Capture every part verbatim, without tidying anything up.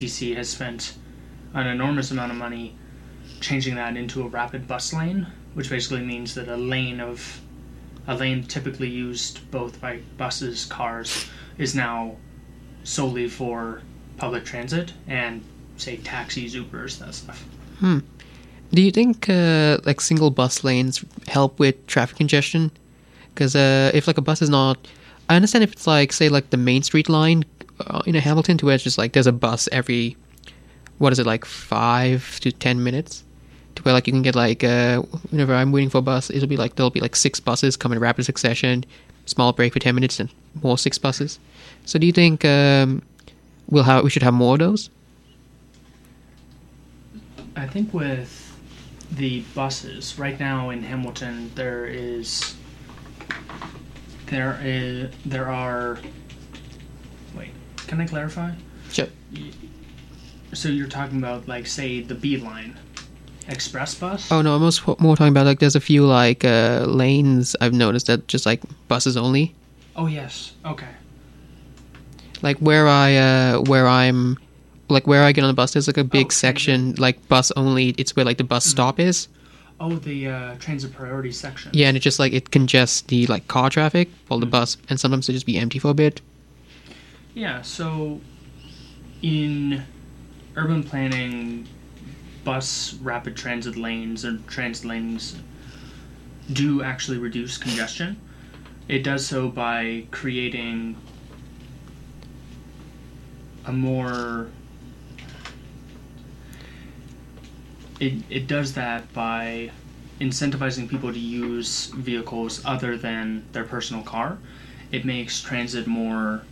B C has spent an enormous amount of money changing that into a rapid bus lane, which basically means that a lane of a lane typically used both by buses, cars, is now solely for public transit and, say, taxis, Ubers, that stuff. Hmm. Do you think uh, like single bus lanes help with traffic congestion? Because uh, if like a bus is not, I understand if it's like say like the Main Street line uh, in a Hamilton, to where it's just like there's a bus every, what is it, like five to ten minutes, to where like you can get like uh, whenever I'm waiting for a bus, it'll be like there'll be like six buses come in rapid succession, small break for ten minutes, and more six buses. So do you think um, we'll have we should have more of those? I think with the buses right now in Hamilton, there is there is there are. Wait, can I clarify? Sure. So you're talking about like say the B line, express bus? Oh no, I'm most, more talking about like there's a few like uh, lanes I've noticed that just like buses only. Oh yes, okay. Like where I uh, where I'm. Like where I get on the bus, there's like a big Oh, section, like bus only. It's where like the bus Mhm. stop is. Oh, the uh, transit priority section. Yeah, and it just like it congests the like car traffic while the Mhm. bus, and sometimes it just be empty for a bit. Yeah, so in urban planning, bus rapid transit lanes or transit lanes do actually reduce congestion. It does so by creating a more It, it does that by incentivizing people to use vehicles other than their personal car. It makes transit more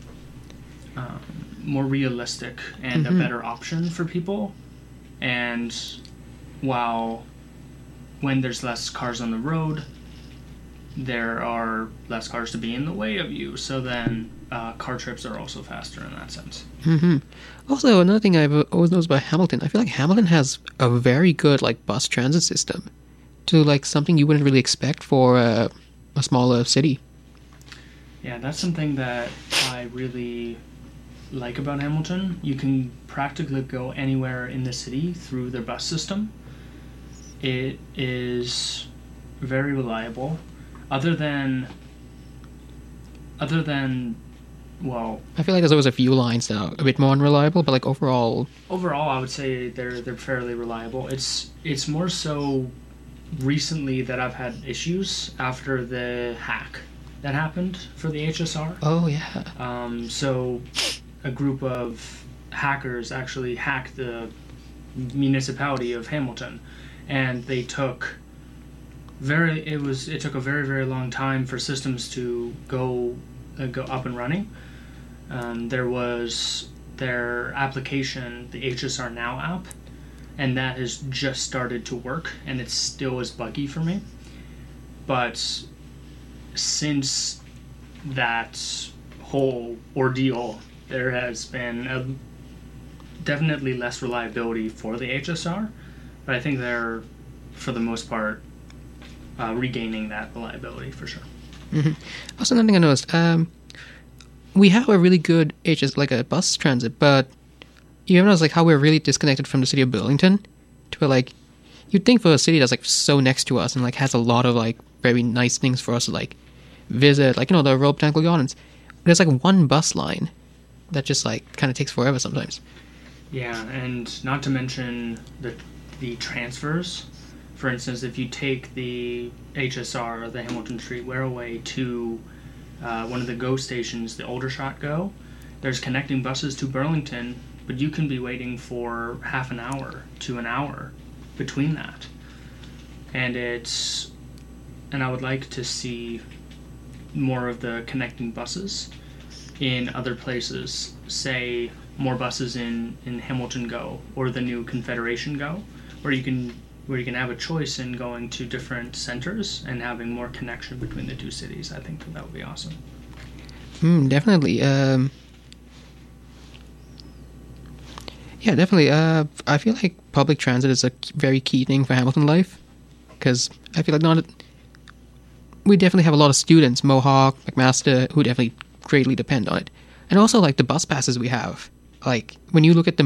um, more realistic and Mhm. a better option for people. And while when there's less cars on the road, there are less cars to be in the way of you. So then uh, car trips are also faster in that sense. hmm Also, another thing I've always noticed about Hamilton, I feel like Hamilton has a very good like bus transit system, to like something you wouldn't really expect for uh, a smaller city. Yeah, that's something that I really like about Hamilton. You can practically go anywhere in the city through their bus system. It is very reliable. Other than, other than, well, I feel like there's always a few lines that are a bit more unreliable, but like overall, overall, I would say they're they're fairly reliable. It's it's more so recently that I've had issues after the hack that happened for the H S R. oh yeah, Um, so a group of hackers actually hacked the municipality of Hamilton, and they took very it was it took a very very long time for systems to go uh, go up and running. Um, there was their application, the H S R Now app, and that has just started to work, and it still is buggy for me. But since that whole ordeal, there has been a, definitely less reliability for the H S R, but I think they're, for the most part, uh, regaining that reliability for sure. hmm Also, another thing I noticed, um, we have a really good H S like a bus transit, but you ever notice like how we're really disconnected from the city of Burlington, to where like you'd think for a city that's like so next to us and like has a lot of like very nice things for us to like visit, like you know the Royal Botanical Gardens. There's like one bus line that just like kind of takes forever sometimes. Yeah, and not to mention the the transfers. For instance, if you take the H S R, the Hamilton Street Railway, to uh, one of the GO stations, the Aldershot GO, there's connecting buses to Burlington, but you can be waiting for half an hour to an hour between that. And it's, and I would like to see more of the connecting buses in other places, say more buses in, in Hamilton GO or the new Confederation GO, where you can where you can have a choice in going to different centers and having more connection between the two cities. I think that, that would be awesome. Hmm, definitely. Um, yeah, definitely. Uh, I feel like public transit is a very key thing for Hamilton life, because I feel like not. We definitely have a lot of students, Mohawk, McMaster, who definitely greatly depend on it, and also like the bus passes we have. like when you look at the